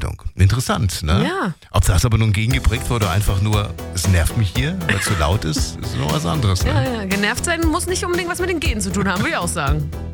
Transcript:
Ordnung. Interessant, ne? Ja. Ob das aber nun gegengeprägt wurde, einfach nur, es nervt mich hier, weil es zu laut ist noch was anderes. Ne? Ja, genervt sein muss nicht unbedingt was mit den Genen zu tun haben, würde ich auch sagen.